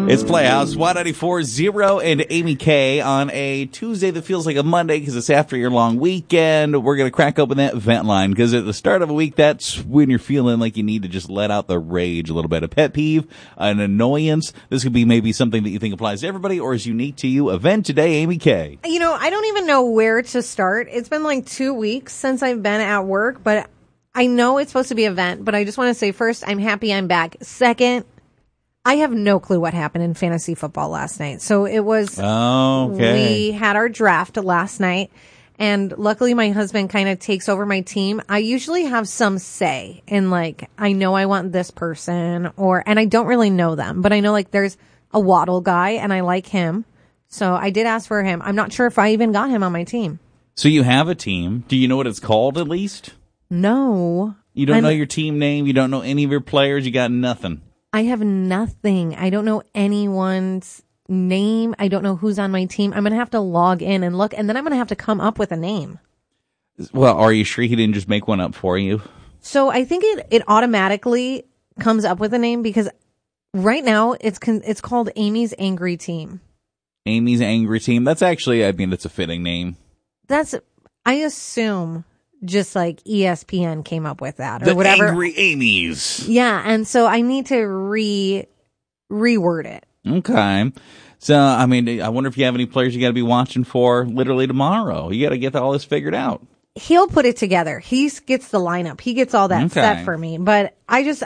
It's Playhouse, Y94.0 and Amy K on a Tuesday that feels like a Monday because it's after your long weekend. We're going to crack open that vent line because at the start of a week, that's when you're feeling like you need to just let out the rage a little bit. A pet peeve, an annoyance. This could be maybe something that you think applies to everybody or is unique to you. A vent today, Amy K. You know, I don't even know where to start. It's been like 2 weeks since I've been at work, but I know it's supposed to be a vent, but I just want to say first, I'm happy I'm back. Second, I have no clue what happened in fantasy football last night. So it was, we had our draft last night, and luckily my husband kind of takes over my team. I usually have some say in, like, I know I want this person, and I don't really know them, but I know, like, there's a Waddle guy, and I like him. So I did ask for him. I'm not sure if I even got him on my team. So you have a team. Do you know what it's called at least? No. You don't know your team name? You don't know any of your players? You got nothing? I have nothing. I don't know anyone's name. I don't know who's on my team. I'm going to have to log in and look, and then I'm going to have to come up with a name. Well, are you sure he didn't just make one up for you? So I think it automatically comes up with a name because right now it's called Amy's Angry Team. Amy's Angry Team. That's actually, I mean, that's a fitting name. I assume just like ESPN came up with that or whatever. Angry Amy's. Yeah, and so I need to reword it. Okay. So, I mean, I wonder if you have any players you got to be watching for literally tomorrow. You got to get all this figured out. He'll put it together. He gets the lineup. He gets all that set for me. But I